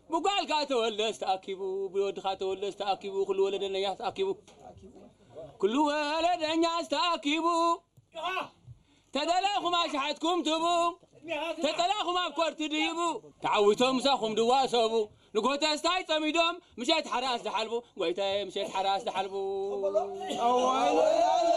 بقال كاتولس تأكيبو بيود كاتولس تأكيبو كل ولد النياس تأكيبو كل ولد النياس تأكيبو تدلخوا ما شحتكم تبو تدلخوا ما بكور تديبو تعويتهم ساخم دواسبو نقول تستاي تميدهم مشيت حراس لحلبو قويتاي مشيت حراس لحلبو